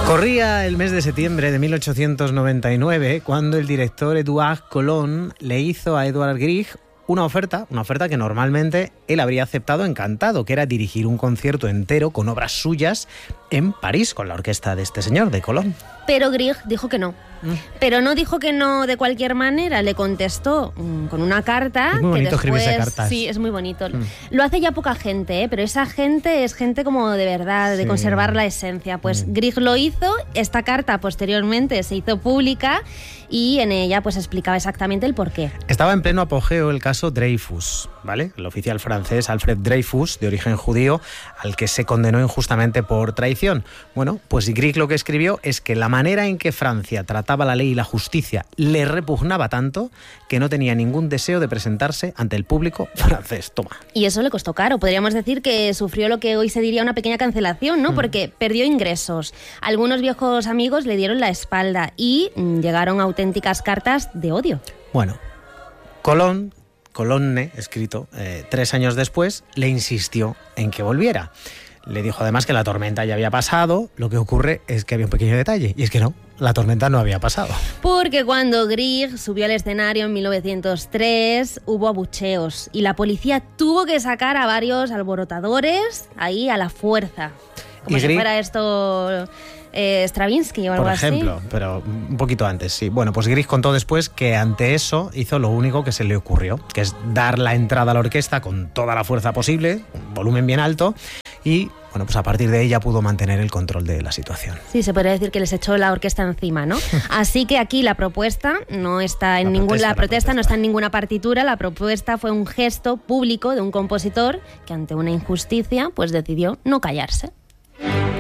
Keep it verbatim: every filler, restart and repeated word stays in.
Corría el mes de septiembre de mil ochocientos noventa y nueve cuando el director Édouard Collomb le hizo a Edvard Grieg una oferta, una oferta que normalmente él habría aceptado encantado, que era dirigir un concierto entero con obras suyas en París, con la orquesta de este señor, de Collomb. Pero Grieg dijo que no. Mm. Pero no dijo que no de cualquier manera, le contestó mm, con una carta. Es muy bonito que después, escribirse cartas. Sí, es muy bonito. Mm. Lo hace ya poca gente, ¿eh? Pero esa gente es gente como de verdad, de Sí. conservar la esencia. Pues Mm. Grieg lo hizo, esta carta posteriormente se hizo pública y en ella pues explicaba exactamente el porqué. Estaba en pleno apogeo el caso Dreyfus, ¿vale? El oficial francés Alfred Dreyfus, de origen judío, al que se condenó injustamente por traición. Bueno, pues Grieg lo que escribió es que la manera en que Francia trataba la ley y la justicia le repugnaba tanto que no tenía ningún deseo de presentarse ante el público francés. Toma. Y eso le costó caro. Podríamos decir que sufrió lo que hoy se diría una pequeña cancelación, ¿no? Mm. Porque perdió ingresos. Algunos viejos amigos le dieron la espalda y mm, llegaron auténticas cartas de odio. Bueno, Colón, Colonne, escrito eh, tres años después, le insistió en que volviera. Le dijo además que la tormenta ya había pasado. Lo que ocurre es que había un pequeño detalle, y es que no, la tormenta no había pasado. Porque cuando Grieg subió al escenario en mil novecientos tres hubo abucheos y la policía tuvo que sacar a varios alborotadores ahí a la fuerza. Como Y si Grieg- fuera esto eh, Stravinsky o algo Por así. ejemplo, pero un poquito antes, sí. Bueno, pues Grieg contó después que ante eso hizo lo único que se le ocurrió, que es dar la entrada a la orquesta con toda la fuerza posible, un volumen bien alto, y bueno, pues a partir de ella pudo mantener el control de la situación. Sí, se podría decir que les echó la orquesta encima, ¿no? Así que aquí la propuesta no está en La ningún, protesta, la la protesta no protesta. está en ninguna partitura. La propuesta fue un gesto público de un compositor que ante una injusticia, pues decidió no callarse.